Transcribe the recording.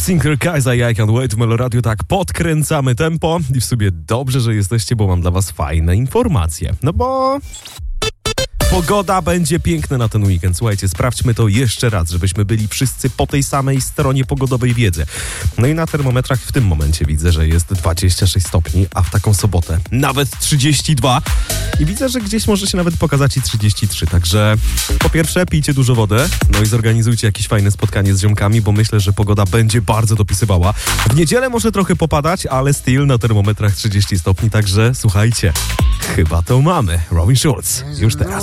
Singer Kaiza i I Can't Wait w Meloradiu. Tak, podkręcamy tempo i w sumie dobrze, że jesteście, bo mam dla was fajne informacje. No bo pogoda będzie piękna na ten weekend. Słuchajcie, sprawdźmy to jeszcze raz, żebyśmy byli wszyscy po tej samej stronie pogodowej wiedzy. No i na termometrach w tym momencie widzę, że jest 26 stopni, a w taką sobotę nawet 32. I widzę, że gdzieś może się nawet pokazać i 33. Także po pierwsze pijcie dużo wody, no i zorganizujcie jakieś fajne spotkanie z ziomkami, bo myślę, że pogoda będzie bardzo dopisywała. W niedzielę może trochę popadać, ale still na termometrach 30 stopni, także słuchajcie, chyba to mamy. Robin Schulz, już teraz.